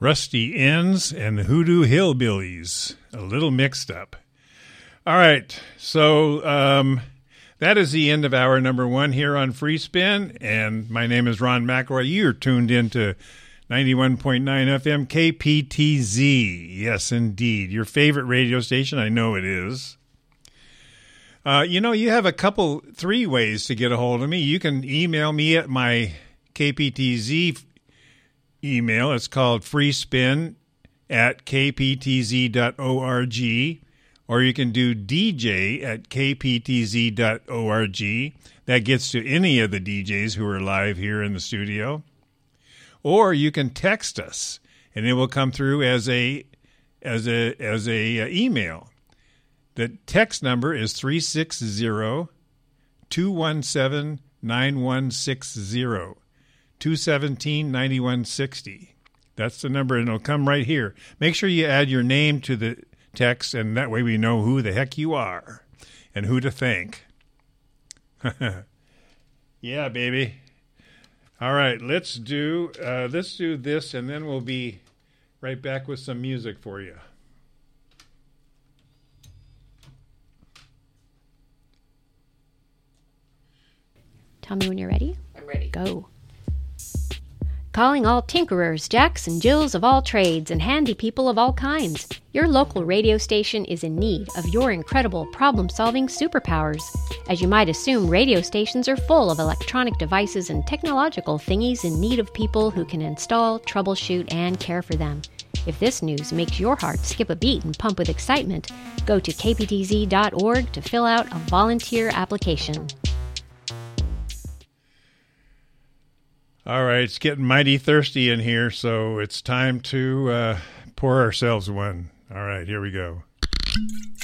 Rusty Ends and the Hoodoo Hillbillies. A little mixed up. All right, so that is the end of hour number 1 here on Free Spin, and my name is Ron McElroy. You're tuned into 91.9 FM KPTZ. Yes, indeed. Your favorite radio station. I know it is. You have 3 ways to get a hold of me. You can email me at my KPTZ email. It's called freespin@kptz.org. Or you can do dj@kptz.org. That gets to any of the DJs who are live here in the studio. Or you can text us, and it will come through as a email. The text number is 360-217-9160, 217-9160. That's the number, and it'll come right here. Make sure you add your name to the text, and that way we know who the heck you are and who to thank. Yeah, baby. All right, let's do this, and then we'll be right back with some music for you. Tell me when you're ready. I'm ready. Go. Calling all tinkerers, jacks, and jills of all trades, and handy people of all kinds. Your local radio station is in need of your incredible problem-solving superpowers. As you might assume, radio stations are full of electronic devices and technological thingies in need of people who can install, troubleshoot, and care for them. If this news makes your heart skip a beat and pump with excitement, go to kptz.org to fill out a volunteer application. All right, it's getting mighty thirsty in here, so it's time to pour ourselves one. All right, here we go.